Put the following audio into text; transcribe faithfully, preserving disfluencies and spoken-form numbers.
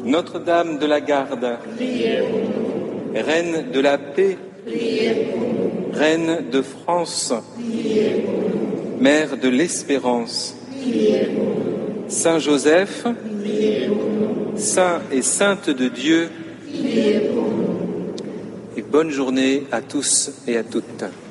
Notre-Dame de la Garde, Reine de la paix, Reine de France, Mère de l'espérance, Saint Joseph, Saint et Sainte de Dieu, et bonne journée à tous et à toutes.